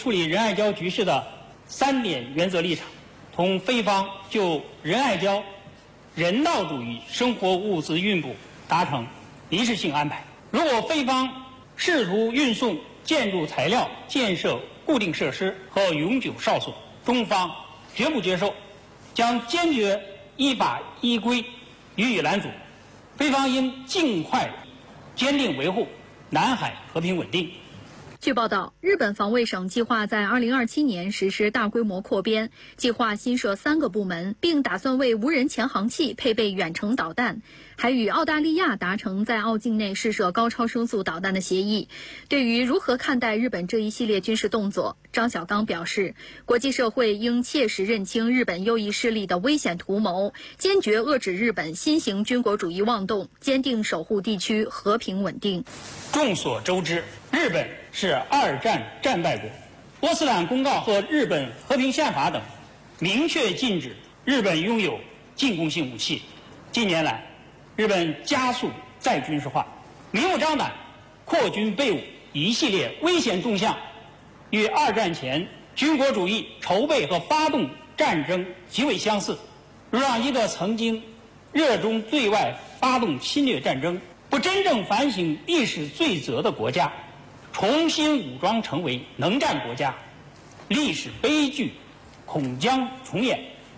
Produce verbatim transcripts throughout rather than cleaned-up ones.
处理仁爱礁局势的三点原则立场，同菲方就仁爱礁人道主义生活物资运补达成临时性安排。如果菲方试图运送建筑材料、建设固定设施和永久哨所，中方绝不接受，将坚决依法依规予以拦阻。菲方应尽快坚定维护南海和平稳定。 据报道，日本防卫省计划在二零二七年实施大规模扩编，计划新设三个部门，并打算为无人潜航器配备远程导弹，还与澳大利亚达成在澳境内试射高超声速导弹的协议。对于如何看待日本这一系列军事动作，张小刚表示，国际社会应切实认清日本右翼势力的危险图谋，坚决遏制日本新型军国主义妄动，坚定守护地区和平稳定。 众所周知，日本是二战战败国，波茨坦公告和日本和平宪法等明确禁止日本拥有进攻性武器。近年来，日本加速再军事化，明目张胆扩军备武，一系列危险动向与二战前军国主义筹备和发动战争极为相似。若让一个曾经热衷对外发动侵略战争、不真正反省历史罪责的国家重新武装成为能战国家，历史悲剧恐将重演。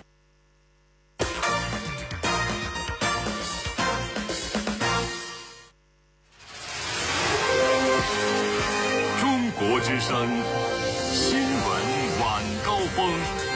中国之声新闻晚高峰。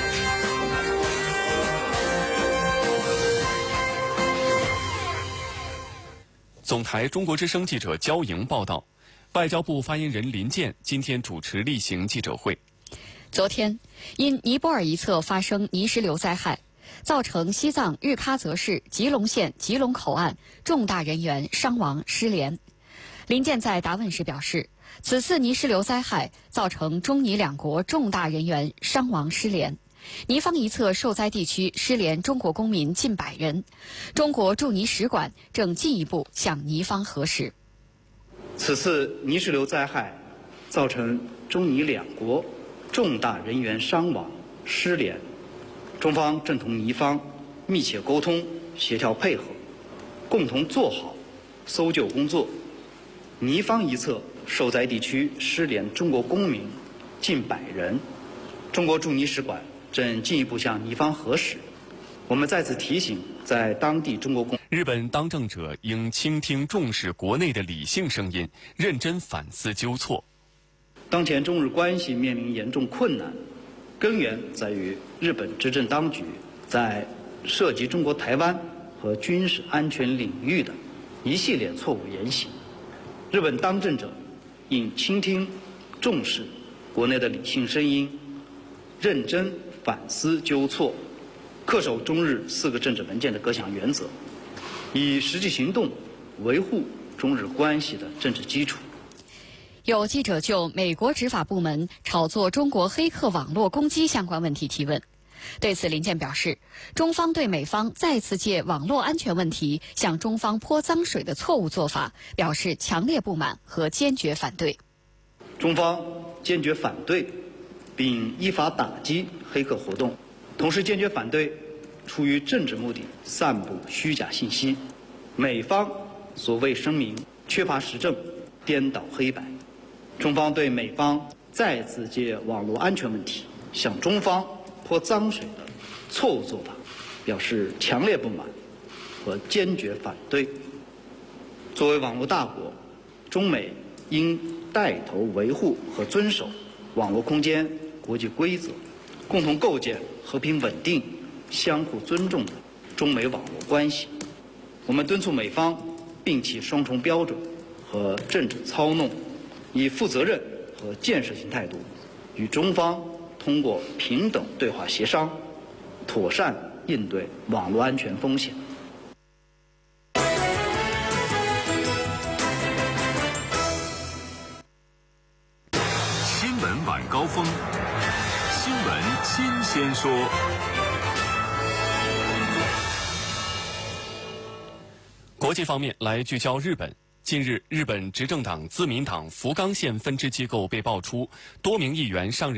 总台中国之声记者焦莹报道，外交部发言人林健今天主持例行记者会。 昨天，因尼泊尔一侧发生泥石流灾害，造成西藏日喀则市吉隆县吉隆口岸重大人员伤亡失联。林健在答问时表示，此次泥石流灾害造成中尼两国重大人员伤亡失联。尼方一侧受灾地区失联中国公民近百人，中国驻尼使馆正进一步向尼方核实。 此次泥石流灾害造成中尼两国重大人员伤亡失联，中方正同尼方密切沟通、协调配合，共同做好搜救工作。尼方一侧受灾地区失联中国公民近百人，中国驻尼使馆正进一步向尼方核实。我们再次提醒，在当地中国公日本当政者应倾听重视国内的理性声音，认真反思纠错。 当前中日关系面临严重困难，根源在于日本执政当局在涉及中国台湾和军事安全领域的一系列错误言行。日本当政者应倾听重视国内的理性声音，认真反思纠错，恪守中日四个政治文件的各项原则，以实际行动维护中日关系的政治基础。 有记者就美国执法部门炒作中国黑客网络攻击相关问题提问。对此，林健表示，中方对美方再次借网络安全问题向中方泼脏水的错误做法表示强烈不满和坚决反对。 中方坚决反对并依法打击黑客活动，同时坚决反对出于政治目的散布虚假信息。美方所谓声明缺乏实证，颠倒黑白。中方对美方再次借网络安全问题向中方泼脏水的错误做法表示强烈不满和坚决反对。作为网络大国，中美应带头维护和遵守网络空间国际规则，共同构建和平稳定、相互尊重的中美网络关系。我们敦促美方摒弃双重标准和政治操弄，以负责任和建设性态度，与中方通过平等对话协商，妥善应对网络安全风险。 新闻晚高峰，新闻新鲜说。 国际方面，来聚焦日本。近日，日本执政党自民党福冈县分支机构被爆出多名议员上任